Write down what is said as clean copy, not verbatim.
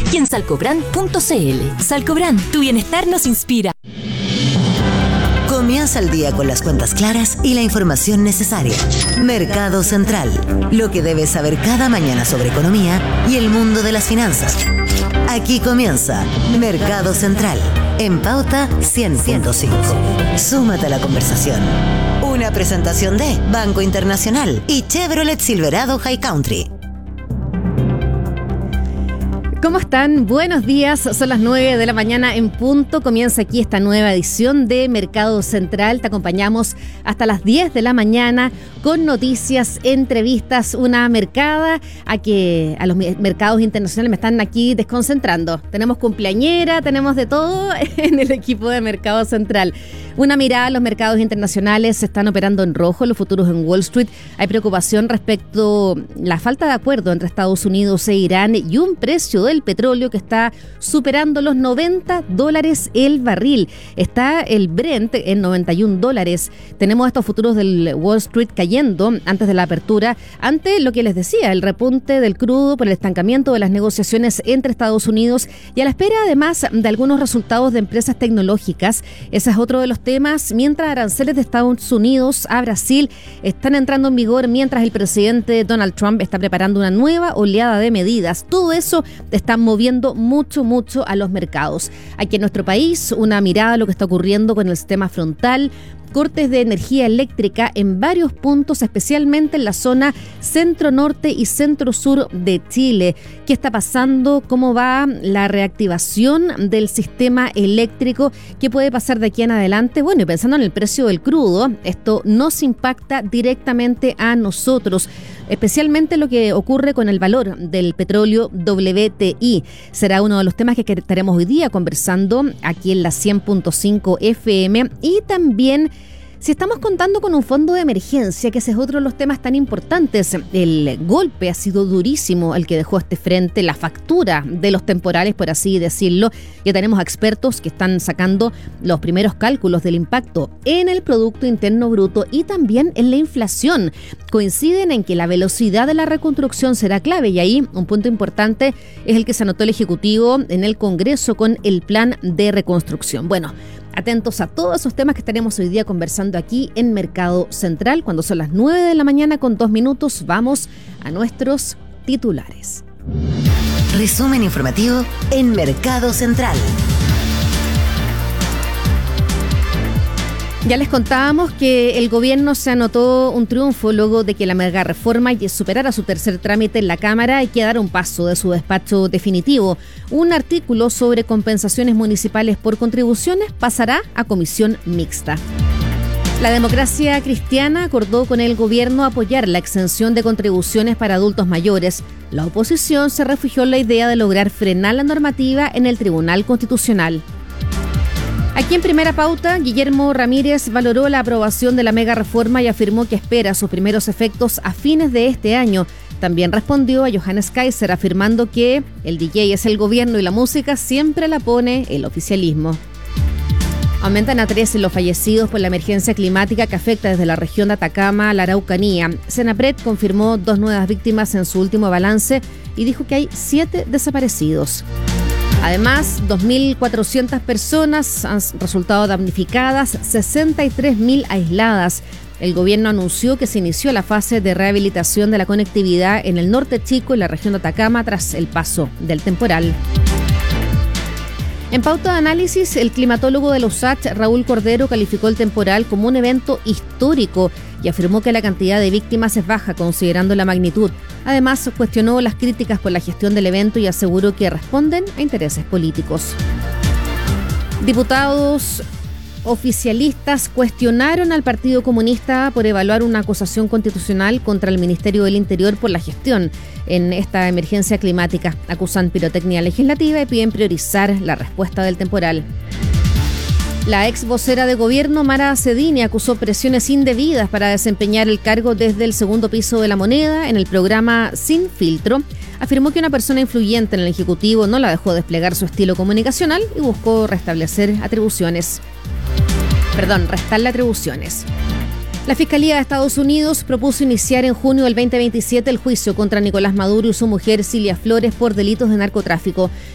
y en salcobrand.cl. Salcobrand, tu bienestar nos inspira. Comienza el día con las cuentas claras y la información necesaria. Mercado Central, lo que debes saber cada mañana sobre economía y el mundo de las finanzas. Aquí comienza Mercado Central, en Pauta 100.5. Súmate a la conversación. Una presentación de Banco Internacional y Chevrolet Silverado High Country. ¿Cómo están? Buenos días, son las 9 de la mañana en punto. Comienza aquí esta nueva edición de Mercado Central. Te acompañamos hasta las 10 de la mañana con noticias, entrevistas, una mercada a los mercados internacionales me están aquí desconcentrando. Tenemos cumpleañera, tenemos de todo en el equipo de Mercado Central. Una mirada a los mercados internacionales, se están operando en rojo los futuros en Wall Street. Hay preocupación respecto a la falta de acuerdo entre Estados Unidos e Irán y un precio del petróleo que está superando los $90 el barril. Está el Brent en $91. Tenemos estos futuros del Wall Street cayendo antes de la apertura, ante lo que les decía, el repunte del crudo por el estancamiento de las negociaciones entre Estados Unidos y a la espera además de algunos resultados de empresas tecnológicas. Ese es otro de los temas, mientras aranceles de Estados Unidos a Brasil están entrando en vigor, mientras el presidente Donald Trump está preparando una nueva oleada de medidas. Todo eso está moviendo mucho a los mercados. Aquí en nuestro país, una mirada a lo que está ocurriendo con el sistema frontal, cortes de energía eléctrica en varios puntos, especialmente en la zona centro-norte y centro-sur de Chile. ¿Qué está pasando? ¿Cómo va la reactivación del sistema eléctrico? ¿Qué puede pasar de aquí en adelante? Bueno, y pensando en el precio del crudo, esto nos impacta directamente a nosotros, especialmente lo que ocurre con el valor del petróleo WTI. Será uno de los temas que estaremos hoy día conversando aquí en la 100.5 FM y también si estamos contando con un fondo de emergencia, que ese es otro de los temas tan importantes. El golpe ha sido durísimo el que dejó este frente, la factura de los temporales, por así decirlo. Ya tenemos expertos que están sacando los primeros cálculos del impacto en el Producto Interno Bruto y también en la inflación. Coinciden en que la velocidad de la reconstrucción será clave y ahí un punto importante es el que se anotó el Ejecutivo en el Congreso con el plan de reconstrucción. Bueno, atentos a todos esos temas que estaremos hoy día conversando aquí en Mercado Central. Cuando son las 9 de la mañana con 2 minutos, vamos a nuestros titulares. Resumen informativo en Mercado Central. Ya les contábamos que el gobierno se anotó un triunfo luego de que la mega reforma superara su tercer trámite en la Cámara y quedara un paso de su despacho definitivo. Un artículo sobre compensaciones municipales por contribuciones pasará a comisión mixta. La Democracia Cristiana acordó con el gobierno apoyar la exención de contribuciones para adultos mayores. La oposición se refugió en la idea de lograr frenar la normativa en el Tribunal Constitucional. Aquí en Primera Pauta, Guillermo Ramírez valoró la aprobación de la mega reforma y afirmó que espera sus primeros efectos a fines de este año. También respondió a Johannes Kaiser afirmando que el DJ es el gobierno y la música siempre la pone el oficialismo. Aumentan a 13 los fallecidos por la emergencia climática que afecta desde la región de Atacama a la Araucanía. Senapred confirmó 2 nuevas víctimas en su último balance y dijo que hay 7 desaparecidos. Además, 2.400 personas han resultado damnificadas, 63.000 aisladas. El gobierno anunció que se inició la fase de rehabilitación de la conectividad en el norte chico y la región de Atacama tras el paso del temporal. En pauta de análisis, el climatólogo de la USACH, Raúl Cordero, calificó el temporal como un evento histórico y afirmó que la cantidad de víctimas es baja considerando la magnitud. Además, cuestionó las críticas por la gestión del evento y aseguró que responden a intereses políticos. Diputados oficialistas cuestionaron al Partido Comunista por evaluar una acusación constitucional contra el Ministerio del Interior por la gestión en esta emergencia climática. Acusan pirotecnia legislativa y piden priorizar la respuesta del temporal. La ex vocera de gobierno, Mara Cedini, acusó presiones indebidas para desempeñar el cargo desde el segundo piso de La Moneda en el programa Sin Filtro. Afirmó que una persona influyente en el Ejecutivo no la dejó desplegar su estilo comunicacional y buscó restarle atribuciones. La Fiscalía de Estados Unidos propuso iniciar en junio del 2027 el juicio contra Nicolás Maduro y su mujer Cilia Flores por delitos de narcotráfico.